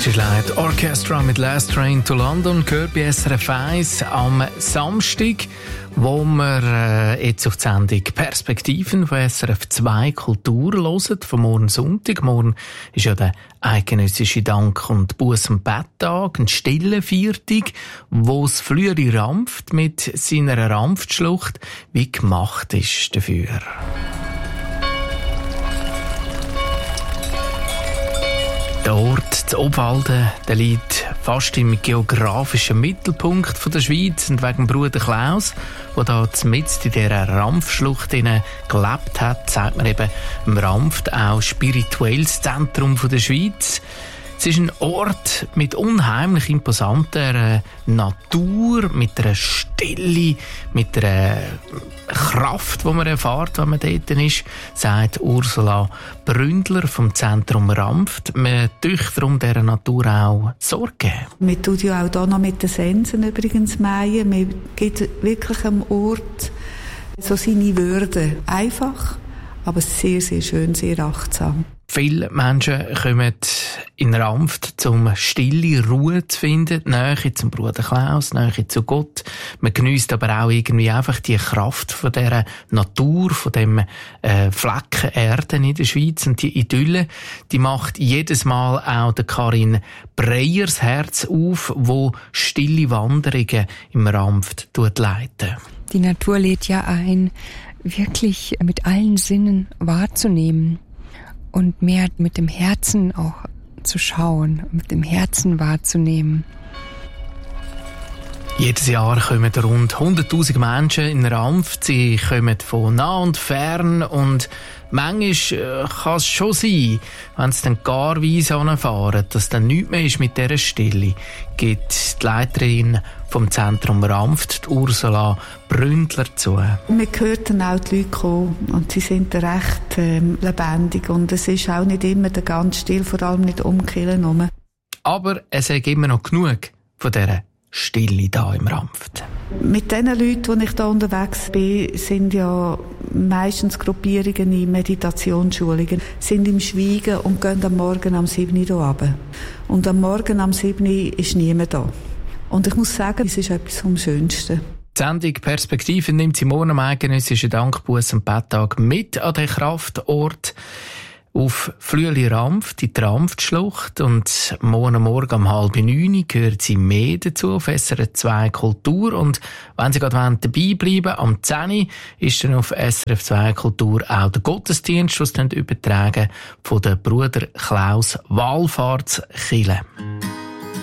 British Light Orchestra mit Last Train to London gehört bei SRF 1 am Samstag, wo wir jetzt auf die Sendung Perspektiven von SRF 2 Kultur hören, von morgen Sonntag. Morgen ist ja der eidgenössische Dank- und Buß- und Betttag, ein stiller Viertag, wo das frühere Rampft mit seiner Rampftschlucht wie gemacht ist dafür. Der Ort, das Obwalden, der liegt fast im geografischen Mittelpunkt der Schweiz und wegen Bruder Klaus, der da mitten in dieser Rampfschlucht gelebt hat, sagt man eben im Rampft auch spirituelles Zentrum der Schweiz. Es ist ein Ort mit unheimlich imposanter Natur, mit einer Stille, mit einer Kraft, die man erfährt, wenn man dort ist, sagt Ursula Bründler vom Zentrum Rampft. Man tut darum dieser Natur auch Sorge. Man tut ja auch hier noch mit den Sensen übrigens mähen. Man gibt wirklich am Ort so seine Würde. Einfach, aber sehr, sehr schön, sehr achtsam. Viele Menschen kommen in Rampft, um stille Ruhe zu finden, Nähe zum Bruder Klaus, Nähe zu Gott. Man geniesst aber auch irgendwie einfach die Kraft von dieser Natur, von dem Flecken Erde in der Schweiz. Und die Idylle, die macht jedes Mal auch der Karin Breyers Herz auf, wo stille Wanderungen im Rampft leiten. Die Natur lädt ja ein, wirklich mit allen Sinnen wahrzunehmen. Und mehr mit dem Herzen auch zu schauen, mit dem Herzen wahrzunehmen. Jedes Jahr kommen rund 100'000 Menschen in Rampft. Sie kommen von nah und fern und manchmal kann es schon sein, wenn sie dann gar weiss anfahren, dass dann nichts mehr ist mit dieser Stille, gibt die Leiterin vom Zentrum Rampft, Ursula Bründler, zu. Wir hörten auch die Leute kommen und sie sind recht lebendig und es ist auch nicht immer ganz still, vor allem nicht um Kirchen herum. Aber es ist immer noch genug von dieser Stille da im Rampft. Mit den Leuten, die ich hier unterwegs bin, sind ja meistens Gruppierungen in Meditationsschulungen, sind im Schweigen und gehen am Morgen am 7 Uhr hier runter. Und am Morgen am 7 Uhr ist niemand da. Und ich muss sagen, es ist etwas vom Schönsten. Die Sendung Perspektiven nimmt sie morgen am eidgenössischen Dank-, Buß- und Betttag mit an den Kraftort auf Flüeli-Rampft, die Rampftschlucht. Und morgen um 8:30 gehört sie mehr dazu auf SRF 2 Kultur. Und wenn Sie gerade dabei bleiben, am 10 ist dann auf SRF 2 Kultur auch der Gottesdienst, was dann übertragen von der Bruder Klaus Wallfahrtskirche.